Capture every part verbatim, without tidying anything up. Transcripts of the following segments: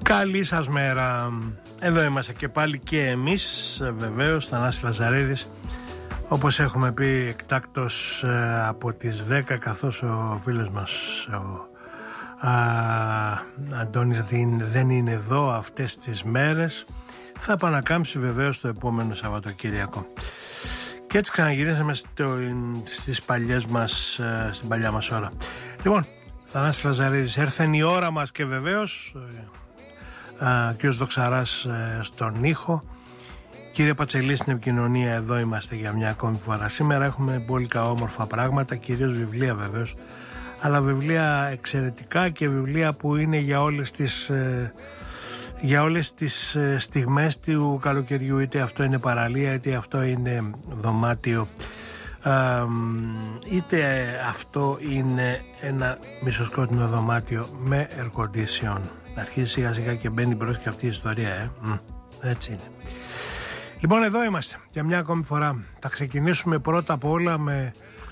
Καλή σας μέρα. Εδώ είμαστε και πάλι και εμείς, βεβαίως, Θανάσης Λαζαρίδης, όπως έχουμε πει εκτάκτως από τις δέκα, καθώς ο φίλος μας ο α, Αντώνης δεν είναι εδώ αυτές τις μέρες. Θα επανακάμψει βεβαίως το επόμενο Σαββατοκύριακο. Και έτσι ξαναγυρίσαμε στο, στις παλιές μας, στην παλιά μας ώρα. Λοιπόν, Θανάσης Λαζαρίδης, έρθεν η ώρα μας και βεβαίως Uh, κύριος Δοξαράς uh, στον ήχο, κύριε Πατσελή στην επικοινωνία. Εδώ είμαστε για μια ακόμη φορά. Σήμερα έχουμε πολύ όμορφα πράγματα, κυρίως βιβλία βεβαίως, αλλά βιβλία εξαιρετικά και βιβλία που είναι για όλες τις uh, για όλες τις uh, στιγμές του καλοκαιριού, είτε αυτό είναι παραλία, είτε αυτό είναι δωμάτιο, uh, είτε αυτό είναι ένα μισοσκότεινο δωμάτιο με air condition. Αρχίζει σιγά σιγά και μπαίνει μπρος και αυτή η ιστορία, ε. Mm, έτσι είναι. Λοιπόν, εδώ είμαστε για μια ακόμη φορά. Θα ξεκινήσουμε πρώτα απ' όλα με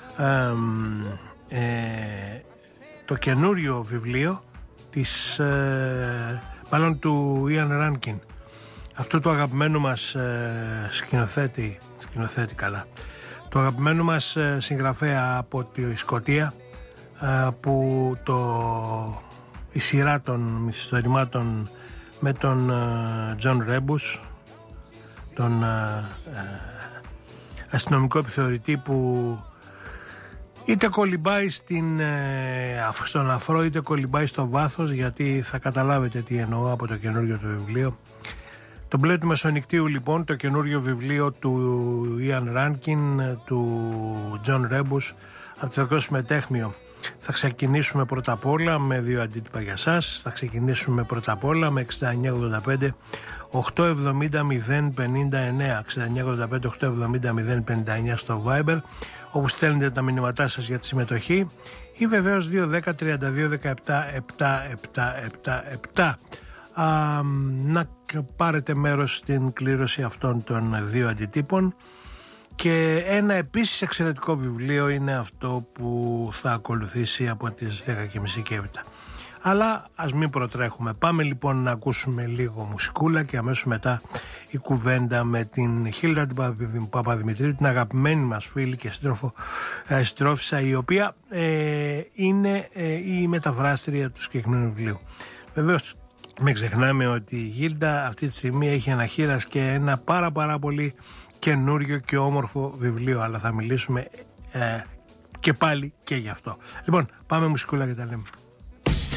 ε, ε, το καινούριο βιβλίο της, ε, μάλλον του Ιαν Ράνκιν, αυτού του αγαπημένου μας ε, σκηνοθέτη, σκηνοθέτη καλά, του αγαπημένου μας ε, συγγραφέα από τη Σκωτία, ε, που το... η σειρά των μυθιστορημάτων με τον Τζον uh, Ρέμπους, τον uh, uh, αστυνομικό επιθεωρητή που είτε κολυμπάει στην, uh, στον αφρό είτε κολυμπάει στο βάθος, γιατί θα καταλάβετε τι εννοώ από το καινούριο του βιβλίο. Το μπλε του Μεσονικτίου, λοιπόν, το καινούριο βιβλίο του Ιαν Ράνκιν, του Τζον Ρέμπους, από το δικό σου μετέχμιο. Θα ξεκινήσουμε πρώτα απ' όλα με δύο αντίτυπα για σας. Θα ξεκινήσουμε πρώτα απ' όλα με εξήντα εννιά ογδόντα πέντε οκτακόσια εβδομήντα μηδέν πενήντα εννέα, εξήντα εννιά ογδόντα πέντε οκτακόσια εβδομήντα μηδέν πενήντα εννέα στο Viber, όπου στέλνετε τα μηνύματά σας για τη συμμετοχή, ή βεβαίως δύο δέκα τριάντα δύο δεκαεπτά επτακόσια εβδομήντα επτά. Α, να πάρετε μέρος στην κλήρωση αυτών των δύο αντιτύπων. Και ένα επίσης εξαιρετικό βιβλίο είναι αυτό που θα ακολουθήσει από τις δέκα και μισή και έπειτα. Αλλά ας μην προτρέχουμε. Πάμε λοιπόν να ακούσουμε λίγο μουσικούλα και αμέσως μετά η κουβέντα με την Χίλτα την Παπαδημητρίου, την αγαπημένη μας φίλη και σύντροφο, ε, συντρόφισσα, η οποία ε, είναι ε, η μεταφράστρια του συγκεκριμένου βιβλίου. Βεβαίως μην ξεχνάμε ότι η Χίλτα αυτή τη στιγμή έχει αναχείρας και ένα πάρα πάρα πολύ καινούριο και όμορφο βιβλίο, αλλά θα μιλήσουμε ε, και πάλι και γι' αυτό. Λοιπόν, πάμε μουσικούλα και τα λέμε.